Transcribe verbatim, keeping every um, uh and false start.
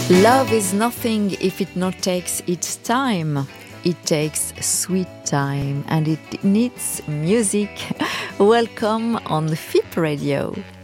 Love is nothing if it not takes its time. It takes sweet time and it needs music. Welcome on F I P Radio.